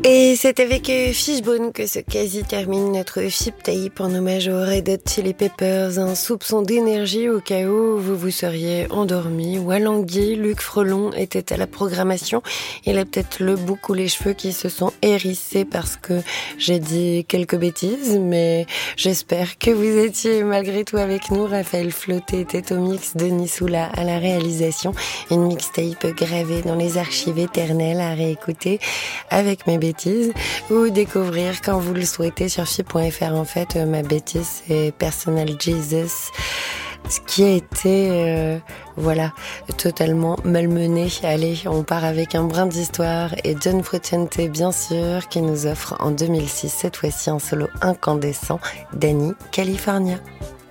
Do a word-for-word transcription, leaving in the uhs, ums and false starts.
Et c'est avec euh, Fishbone que se quasi termine notre Fip Tape en hommage aux Red Hot Chili Peppers. Un soupçon d'énergie au cas où vous vous seriez endormi ou alangui. Luc Frelon était à la programmation. Il a peut-être le bouc ou les cheveux qui se sont hérissés parce que j'ai dit quelques bêtises, mais j'espère que vous étiez malgré tout avec nous. Raphaël Flotté était au mix, Denis Soula à la réalisation. Une mixtape gravée dans les archives éternelles à réécouter avec mes bêtises ou découvrir quand vous le souhaitez sur fip point f r. En fait, euh, ma bêtise, c'est Personal Jesus, ce qui a été, euh, voilà, totalement malmené. Allez, on part avec un brin d'histoire et John Frusciante, bien sûr, qui nous offre en deux mille six, cette fois-ci en solo incandescent, Danny California.